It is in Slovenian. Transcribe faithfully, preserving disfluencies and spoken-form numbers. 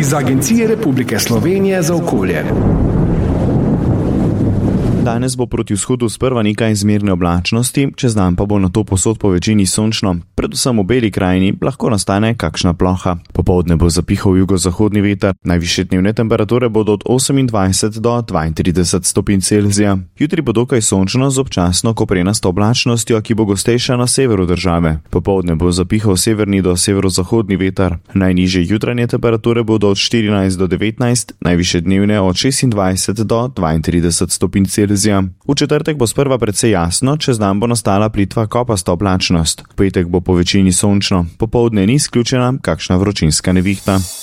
iz Agencije Republike Slovenije za okolje. Danes bo proti vzhodu sprva nekaj zmerne oblačnosti, čez dan pa bo nato povsod po večini sončno. Predvsem v Beli krajini lahko nastane kakšna ploha. Popoldne bo zapihal jugozahodni veter, najvišje dnevne temperature bodo od osemindvajset do dvaintrideset stopinj Celzija. Jutri bo dokaj sončno z občasno koprenasto oblačnostjo, ki bo gostejša na severu države. Popoldne bo zapihal severni do severozahodni veter. Najnižje jutranje temperature bodo od štirinajst do devetnajst, najvišje dnevne od šestindvajset do dvaintrideset stopinj Celzija. V četrtek bo sprva precej jasno, čez dan bo nastala plitva kopasta oblačnost. V petek bo po večini sončno, popoldne ni izključena kakšna vročinska nevihta.